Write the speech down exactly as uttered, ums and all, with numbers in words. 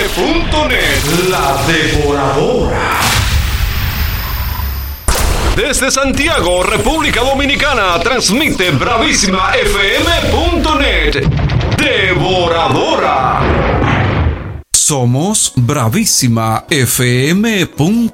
punto net. La Devoradora. Desde Santiago, República Dominicana, transmite Bravísima F M punto net. Devoradora. Somos Bravísima F M punto net.